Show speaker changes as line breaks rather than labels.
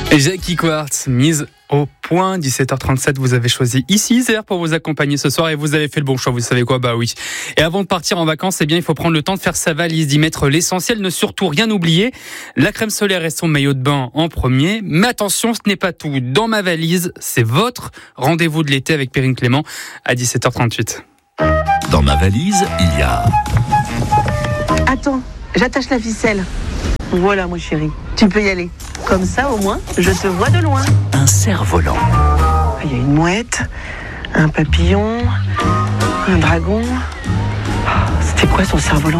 Jackie Quartz, mise au point, 17h37, vous avez choisi ici Isère pour vous accompagner ce soir et vous avez fait le bon choix, vous savez quoi, bah oui. Et avant de partir en vacances, eh bien, il faut prendre le temps de faire sa valise, d'y mettre l'essentiel, ne surtout rien oublier. La crème solaire et son maillot de bain en premier. Mais attention, ce n'est pas tout. Dans ma valise, c'est votre rendez-vous de l'été avec Perrine Clément à 17h38.
Dans ma valise, il y a...
Attends, j'attache la ficelle. Voilà, mon chéri, tu peux y aller. Comme ça, au moins, je te vois de loin.
un cerf-volant.
Il y a une mouette, un papillon, un dragon. C'était quoi son cerf-volant déjà ?